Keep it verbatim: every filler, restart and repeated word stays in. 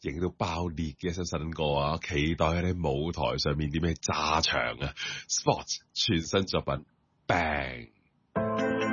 影到爆裂嘅一首新歌啊！期待喺舞台上面點樣炸場啊 ！Sports 全新作品 Bang。